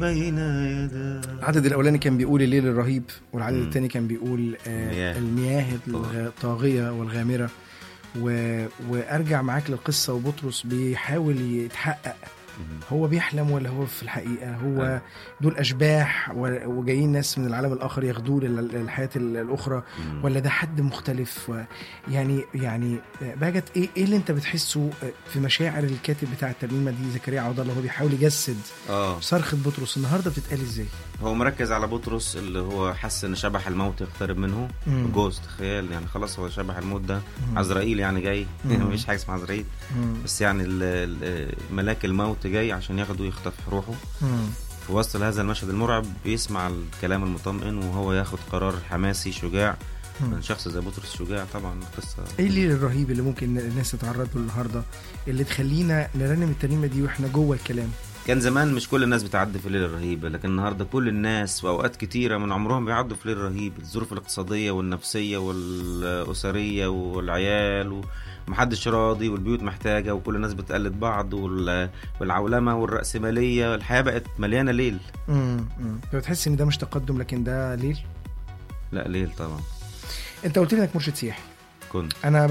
بين يدا. العدد الأولاني كان بيقول الليل الرهيب، والعدد الثاني كان بيقول المياه الطاغية والغامرة. وأرجع معاك للقصة، وبطرس بيحاول يتحقق هو بيحلم ولا هو في الحقيقة هو دول أشباح وجايين ناس من العالم الآخر ياخدوه للحياة الأخرى، ولا ده حد مختلف. يعني باجت إيه اللي أنت بتحسه في مشاعر الكاتب بتاع الترنيمة دي زكريا عوض الله؟ هو بيحاول يجسد صرخة بطرس النهاردة بتتقال إزاي؟ هو مركز على بطرس اللي هو حس إن شبح الموت يقترب منه. جوز تخيل يعني خلاص هو شبح الموت ده عزرائيل يعني جاي. مفيش حاجة اسمها عزرائيل، بس يعني ملاك الموت جاي عشان ياخده يخطف روحه. في وسط هذا المشهد المرعب بيسمع الكلام المطمئن، وهو ياخد قرار حماسي شجاع من شخص زي بطرس. شجاع طبعا. القصة ايه الليل الرهيب اللي ممكن الناس تتعرض له النهارده اللي تخلينا نرنم الترنيمة دي واحنا جوه الكلام؟ كان زمان مش كل الناس بتعدي في الليل الرهيب، لكن النهارده كل الناس وأوقات كتيرة من عمرهم بيعدوا في الليل الرهيب. الظروف الاقتصادية والنفسية والأسرية والعيال ومحدش راضي، والبيوت محتاجة، وكل الناس بتقلد بعض، والعولمة والرأسمالية. الحياة بقت مليانة ليل. بتحس ان ده مش تقدم لكن ده ليل؟ لا ليل طبعا. انت قلت لي انك مرشد سياحي. كنت انا